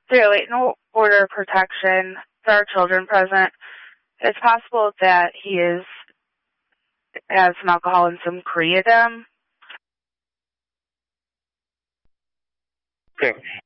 308, order of protection. There are children present. It's possible that he has some alcohol and some creatinine. Okay.